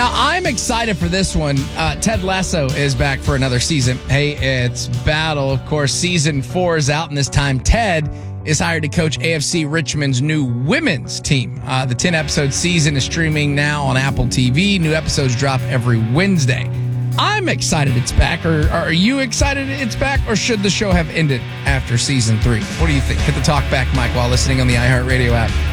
Now, I'm excited for this one. Ted Lasso is back for another season. Hey, it's Battle. Of course, season 4 is out, and this time Ted is hired to coach AFC Richmond's new women's team. The 10-episode season is streaming now on Apple TV. New episodes drop every Wednesday. I'm excited it's back. Or are you excited it's back, or should the show have ended after season 3? What do you think? Hit the talk back mic while listening on the iHeartRadio app.